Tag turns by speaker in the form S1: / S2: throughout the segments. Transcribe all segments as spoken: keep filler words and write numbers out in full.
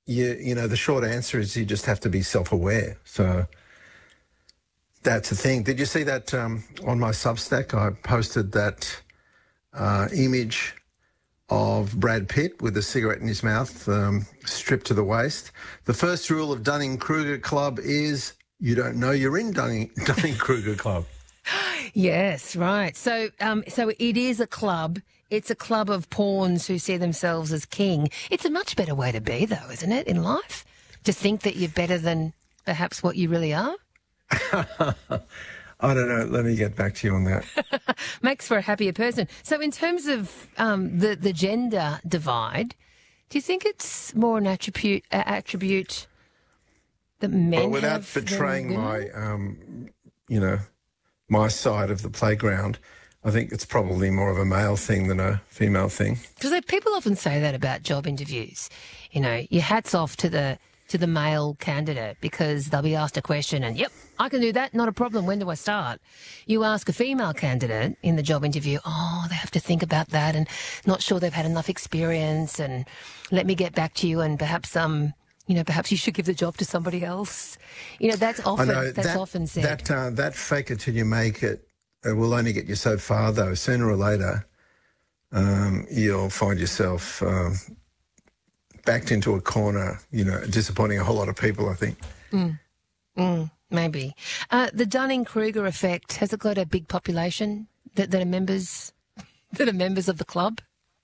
S1: you, you know, the short answer is you just have to be self-aware. So that's the thing. Did you see that um, on my Substack? I posted that uh, image of Brad Pitt with a cigarette in his mouth, um, stripped to the waist. The first rule of Dunning-Kruger Club is you don't know you're in Dunning, Dunning-Kruger Club.
S2: Yes, right. So, um, so it is a club. It's a club of pawns who see themselves as king. It's a much better way to be, though, isn't it, in life? To think that you're better than perhaps what you really are?
S1: I don't know. Let me get back to you on that.
S2: Makes for a happier person. So in terms of um, the, the gender divide, do you think it's more an attribute, uh, attribute that men
S1: well, without
S2: have
S1: betraying
S2: than
S1: my, um, you know, my side of the playground, I think it's probably more of a male thing than a female thing.
S2: Because people often say that about job interviews. You know, your hat's off to the to the male candidate because they'll be asked a question and, yep, I can do that, not a problem, when do I start? You ask a female candidate in the job interview, oh, they have to think about that and not sure they've had enough experience and let me get back to you and perhaps um, you know, perhaps you should give the job to somebody else. You know, that's often
S1: know,
S2: that's
S1: that,
S2: often said.
S1: That uh, that fake it till you make it uh, will only get you so far, though. Sooner or later, um, you'll find yourself um, backed into a corner, you know, disappointing a whole lot of people, I think.
S2: Mm. Mm, maybe. Uh, the Dunning-Kruger effect, has it got a big population that, that are members that are members of the club?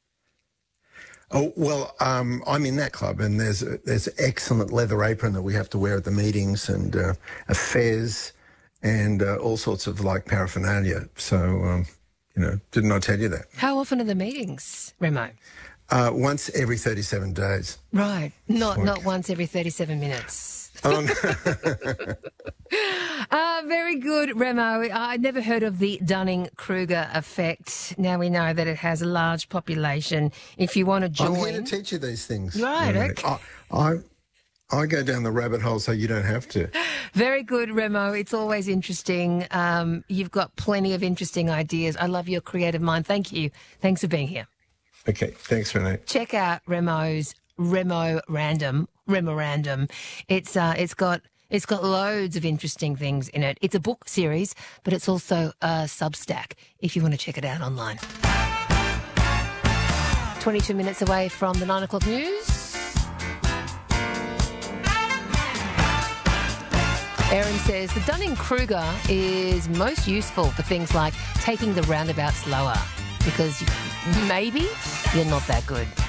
S1: Oh, well, um, I'm in that club, and there's a, there's excellent leather apron that we have to wear at the meetings and uh, affairs and uh, all sorts of, like, paraphernalia. So, um, you know, didn't I tell you that?
S2: How often are the meetings, Remo?
S1: Uh, once every thirty-seven days.
S2: Right. Not
S1: like,
S2: not once every thirty-seven minutes.
S1: Um,
S2: uh, very good, Remo. I'd never heard of the Dunning-Kruger effect. Now we know that it has a large population. If you want to join...
S1: I'm here to teach you these things.
S2: Right,
S1: you know,
S2: okay.
S1: I, I, I go down the rabbit hole so you don't have to.
S2: Very good, Remo. It's always interesting. Um, you've got plenty of interesting ideas. I love your creative mind. Thank you. Thanks for being here.
S1: Okay, thanks, Renee.
S2: Check out Remo's Remo Random, Remorandum. It's uh, it's got it's got loads of interesting things in it. It's a book series, but it's also a Substack if you want to check it out online. twenty-two minutes away from the nine o'clock news. Erin says the Dunning-Kruger is most useful for things like taking the roundabout slower because maybe you're not that good.